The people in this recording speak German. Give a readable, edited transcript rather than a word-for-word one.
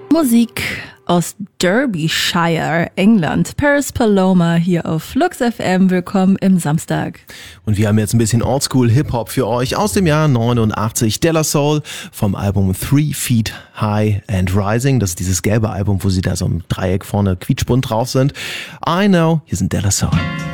Musik aus Derbyshire, England. Paris Paloma hier auf Flux FM. Willkommen im Samstag. Und wir haben jetzt ein bisschen Oldschool-Hip-Hop für euch aus dem Jahr 89. De La Soul vom Album 3 Feet High and Rising. Das ist dieses gelbe Album, wo sie da so im Dreieck vorne quietschbunt drauf sind. I Know, hier sind De La Soul.